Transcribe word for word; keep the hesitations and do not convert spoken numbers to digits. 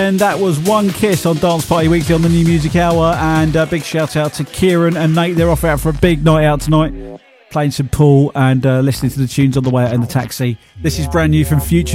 then that was One Kiss on Dance Party Weekly on the New Music Hour. And a big shout out to Kieran and Nate. They're off out for a big night out tonight, playing some pool and uh, listening to the tunes on the way out in the taxi. This is brand new from Future